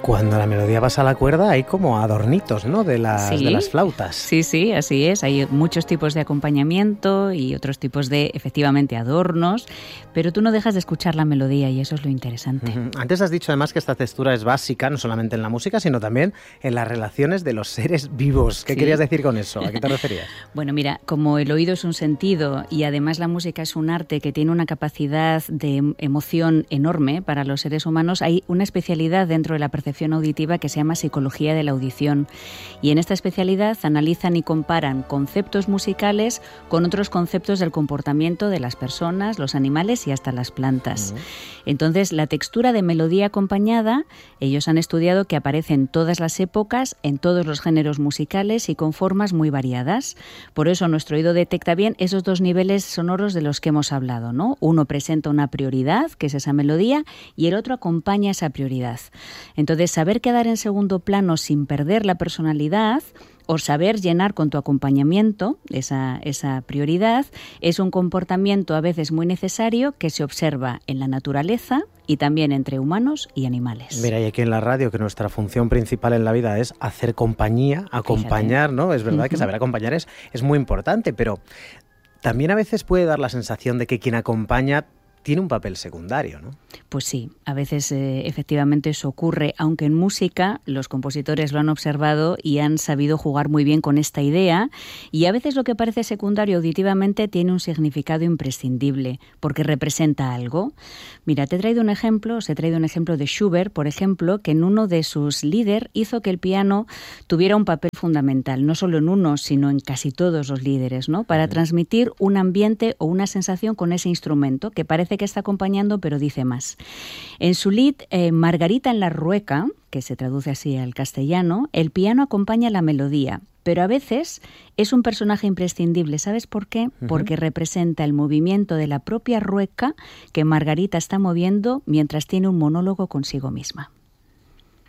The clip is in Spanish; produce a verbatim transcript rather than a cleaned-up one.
Cuando la melodía pasa a la cuerda hay como adornitos, ¿no?, de las, sí, de las flautas. Sí, sí, así es. Hay muchos tipos de acompañamiento y otros tipos de, efectivamente, adornos, pero tú no dejas de escuchar la melodía y eso es lo interesante. Uh-huh. Antes has dicho además que esta textura es básica, no solamente en la música, sino también en las relaciones de los seres vivos. ¿Qué sí. querías decir con eso? ¿A qué te referías? Bueno, mira, como el oído es un sentido y además la música es un arte que tiene una capacidad de emoción enorme para los seres humanos, hay una especialidad dentro de la percepción auditiva que se llama psicología de la audición, y en esta especialidad analizan y comparan conceptos musicales con otros conceptos del comportamiento de las personas, los animales y hasta las plantas. Uh-huh. Entonces, la textura de melodía acompañada, ellos han estudiado que aparece en todas las épocas, en todos los géneros musicales y con formas muy variadas. Por eso nuestro oído detecta bien esos dos niveles sonoros de los que hemos hablado, ¿no? Uno presenta una prioridad, que es esa melodía, y el otro acompaña esa prioridad. Entonces, saber quedar en segundo plano sin perder la personalidad o saber llenar con tu acompañamiento esa, esa prioridad es un comportamiento a veces muy necesario que se observa en la naturaleza y también entre humanos y animales. Mira, y aquí en la radio, que nuestra función principal en la vida es hacer compañía, acompañar, Fíjate. ¿no? Es verdad uh-huh. que saber acompañar es, es muy importante, pero también a veces puede dar la sensación de que quien acompaña tiene un papel secundario, ¿no? Pues sí, a veces eh, efectivamente eso ocurre, aunque en música los compositores lo han observado y han sabido jugar muy bien con esta idea, y a veces lo que parece secundario auditivamente tiene un significado imprescindible, porque representa algo. Mira, te he traído un ejemplo, os he traído un ejemplo de Schubert, por ejemplo, que en uno de sus Lieder hizo que el piano tuviera un papel fundamental, no solo en uno, sino en casi todos los líderes, ¿no? Para transmitir un ambiente o una sensación con ese instrumento, que parece que está acompañando, pero dice más. En su Lied eh, Margarita en la Rueca, que se traduce así al castellano, el piano acompaña la melodía, pero a veces es un personaje imprescindible. ¿Sabes por qué? Uh-huh. Porque representa el movimiento de la propia rueca que Margarita está moviendo mientras tiene un monólogo consigo misma.